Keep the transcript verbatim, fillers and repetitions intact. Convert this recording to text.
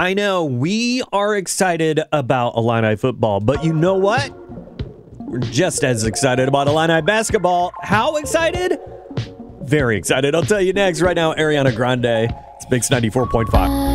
I know we are excited about Illini football, but you know what? We're just as excited about Illini basketball. How excited? Very excited. I'll tell you next. Right now, Ariana Grande. It's Mix ninety-four point five.